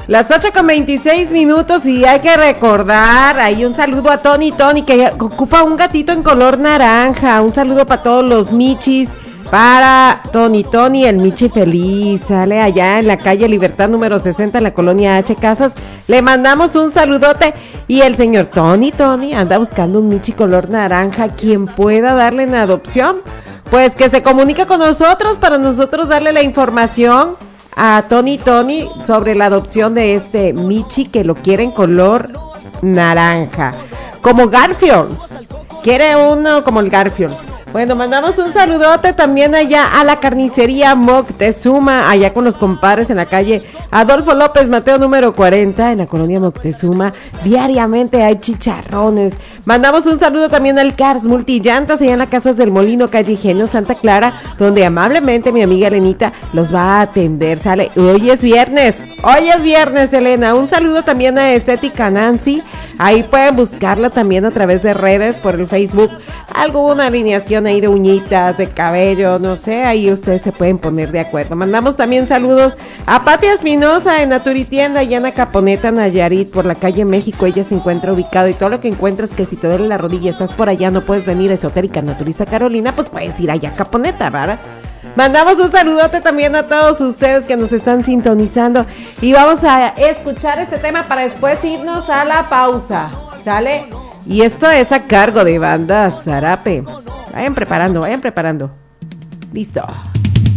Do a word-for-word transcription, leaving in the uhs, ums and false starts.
Las ocho con veintiséis minutos y hay que recordar, ahí un saludo a Tony Tony que ocupa un gatito en color naranja, un saludo para todos los michis, para Tony Tony, el michi feliz, sale allá en la calle Libertad número sesenta en la colonia H Casas, le mandamos un saludote y el señor Tony Tony anda buscando un michi color naranja, quien pueda darle en adopción, pues que se comunique con nosotros para nosotros darle la información a Tony Tony sobre la adopción de este michi que lo quiere en color naranja, como Garfields, quiere uno como el Garfields. Bueno, mandamos un saludote también allá a la carnicería Moctezuma, allá con los compadres en la calle Adolfo López Mateo número cuarenta, en la colonia Moctezuma. Diariamente hay chicharrones. Mandamos un saludo también al Cars Multillantas, allá en las Casas del Molino, calle Ingenio Santa Clara, donde amablemente mi amiga Elenita los va a atender. Sale, hoy es viernes, hoy es viernes, Elena. Un saludo también a Estética Nancy. Ahí pueden buscarla también a través de redes, por el Facebook, alguna alineación ahí de uñitas, de cabello, no sé, ahí ustedes se pueden poner de acuerdo. Mandamos también saludos a Pati Espinosa en Naturitienda, allá en la Caponeta, Nayarit, por la calle México. Ella se encuentra ubicado y todo lo que encuentras que si te duele la rodilla, estás por allá, no puedes venir a Esotérica Naturista Carolina, pues puedes ir allá a Caponeta, ¿verdad? Mandamos un saludote también a todos ustedes que nos están sintonizando y vamos a escuchar este tema para después irnos a la pausa, ¿sale? Y esto es a cargo de Banda Zarape. Vayan preparando, vayan preparando. Listo.